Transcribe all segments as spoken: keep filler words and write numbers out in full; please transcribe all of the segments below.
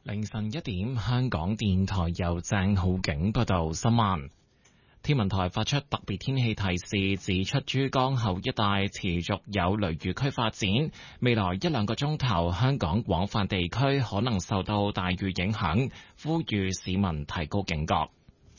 凌晨一點，香港電台由鄭浩景報道新聞。天文台發出特別天氣提示，指出珠江口一帶持續有雷雨區發展，未來一兩個鐘頭，香港廣泛地區可能受到大雨影響，呼籲市民提高警覺。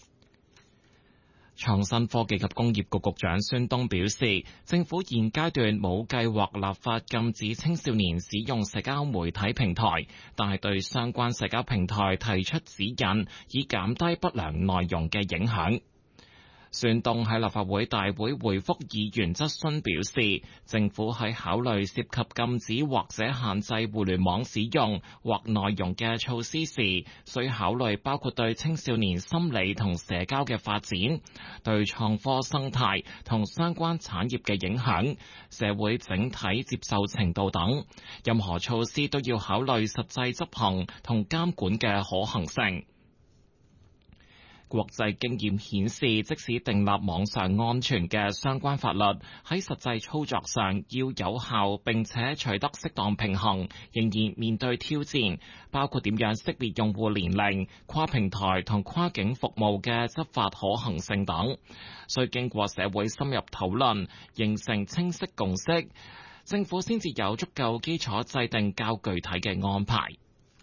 創新科技及工業局局長孫東表示，政府現階段冇計劃立法禁止青少年使用社交媒體平台，但係對相關社交平台提出指引，以減低不良內容嘅影響。孫東喺立法會大會回覆議員質詢表示，政府喺考慮涉及禁止或者限制互聯網使用或內容嘅措施時，需考慮包括對青少年心理同社交嘅發展、對創科生態同相關產業嘅影響、社會整體接受程度等。任何措施都要考慮實際執行同監管嘅可行性。國際經驗顯示，即使訂立網上安全嘅相關法律，喺實際操作上要有效並且取得適當平衡，仍然面對挑戰，包括點樣識別用戶年齡、跨平台同跨境服務嘅執法可行性等，需經過社會深入討論，形成清晰共識，政府先至有足夠基礎制定較具體嘅安排。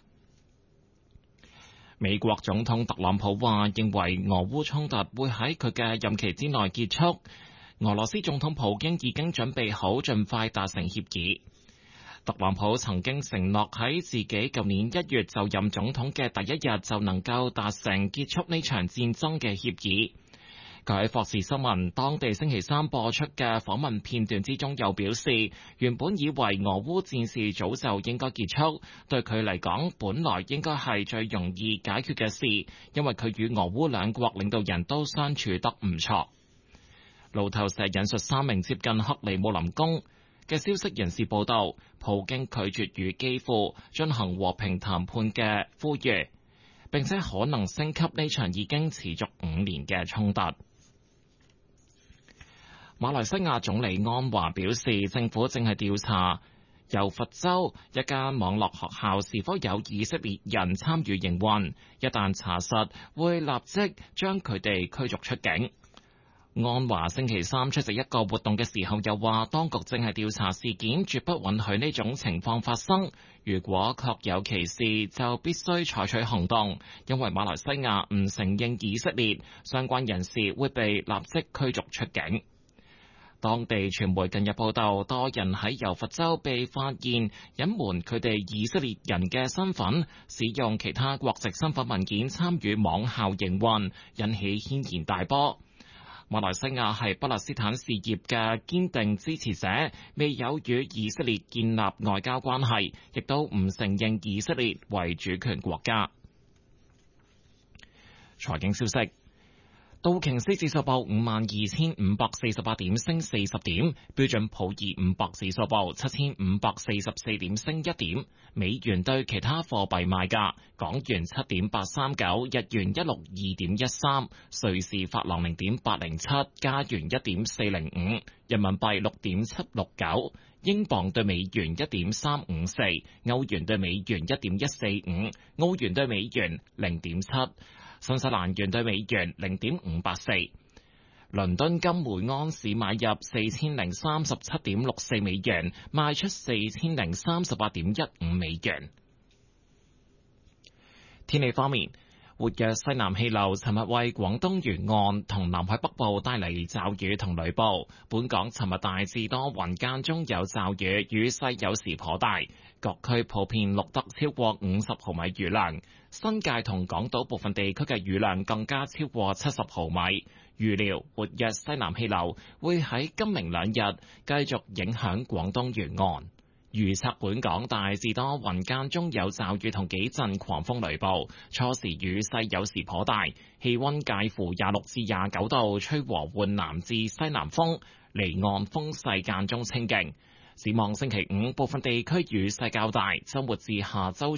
美國總統特朗普話，認為俄烏衝突會喺佢嘅任期之內結束。俄羅斯總統普京已經準備好盡快達成協議。特朗普曾經承諾喺自己舊年一月就任總統嘅第一日就能夠達成結束呢場戰爭嘅協議。佢喺霍士新聞當地星期三播出嘅訪問片段之中，又表示原本以為俄烏戰事早就應該結束，對佢嚟講本來應該係最容易解決嘅事，因為佢與俄烏兩國領導人都相處得唔錯。路透社引述三名接近克里姆林宮嘅消息人士報道，普京拒絕與基輔進行和平談判嘅呼籲，並且可能升級呢場已經持續五年嘅衝突。馬來西亞總理安華表示，政府正係調查柔佛州一間網絡學校是否有以色列人參與營運，一旦查實，會立即將佢哋驅逐出境。安華星期三出席一個活動嘅時候又話，當局正係調查事件，絕不允許呢種情況發生。如果確有其事，就必須採取行動，因為馬來西亞唔承認以色列，相關人士會被立即驅逐出境。當地傳媒近日報道，多人喺柔佛州被發現隱瞞佢哋以色列人嘅身份，使用其他國籍身份文件參與網校營運，引起軒然大波。馬來西亞係巴勒斯坦事業嘅堅定支持者，未有與以色列建立外交關係，亦都唔承認以色列為主權國家。財經消息。道瓊斯指數報五萬二千五百四十八點，升四十點；標準普爾五百指數報七千五百四十四點，升一點。美元對其他貨幣賣價：港元七點八三九，日元一六二點一三，瑞士法郎零點八零七，加元一點四零五，人民幣六點七六九，英鎊對美元一點三五四，歐元對美元一點一四五，澳元對美元零點七。新西蘭元對美元零點五八四，倫敦金每安士買入四千零三十七點六四美元，賣出四千零三十八點一五美元。天氣方面，活躍西南氣流尋日為廣東沿岸同南海北部帶嚟驟雨同雷暴。本港尋日大致多雲間中有驟雨，雨勢有時頗大，各區普遍錄得超過五十毫米雨量。新界同港島部分地區嘅雨量更加超過七十毫米。預料活躍西南氣流會喺今明兩日繼續影響廣東沿岸。預測本港大致多雲間中有驟雨同幾陣狂風雷暴，初時雨勢有時頗大，氣溫介乎廿六至廿九度，吹和緩南至西南風，離岸風勢間中清勁。展望星期五部分地區雨勢較大，周末至下周